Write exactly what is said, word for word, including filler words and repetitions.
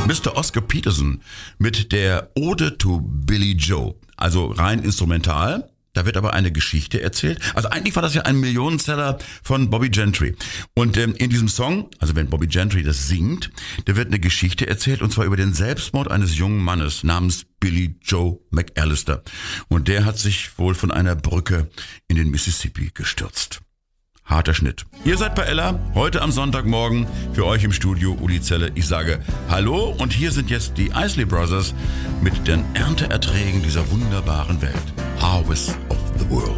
Mister Oscar Peterson mit der Ode to Billy Joe, also rein instrumental. Da wird aber eine Geschichte erzählt. Also eigentlich war das ja ein Millionenseller von Bobby Gentry. Und ähm, in diesem Song, also wenn Bobby Gentry das singt, da wird eine Geschichte erzählt, und zwar über den Selbstmord eines jungen Mannes namens Billy Joe McAllister. Und der hat sich wohl von einer Brücke in den Mississippi gestürzt. Harter Schnitt. Ihr seid bei Ella, heute am Sonntagmorgen, für euch im Studio Uli Zelle. Ich sage Hallo, und hier sind jetzt die Isley Brothers mit den Ernteerträgen dieser wunderbaren Welt. Harvest of the World.